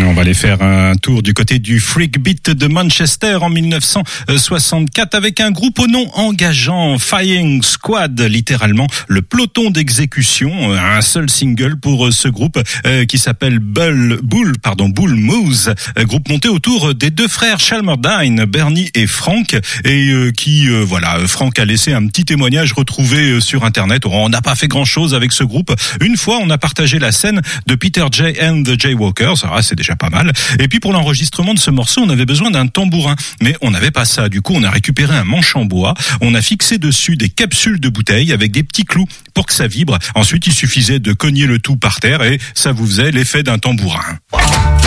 On va aller faire un tour du côté du Freak Beat de Manchester en 1964 avec un groupe au nom engageant, Firing Squad, littéralement le peloton d'exécution. Un seul single pour ce groupe qui s'appelle Bull Moose, groupe monté autour des deux frères Chalmerdine, Bernie et Frank, et Frank a laissé un petit témoignage retrouvé sur internet. On n'a pas fait grand chose avec ce groupe. Une fois, on a partagé la scène de Peter J. and the Jaywalkers. C'est déjà pas mal. Et puis pour l'enregistrement de ce morceau, on avait besoin d'un tambourin, mais on n'avait pas ça. Du coup, on a récupéré un manche en bois, on a fixé dessus des capsules de bouteilles avec des petits clous pour que ça vibre. Ensuite, il suffisait de cogner le tout par terre et ça vous faisait l'effet d'un tambourin.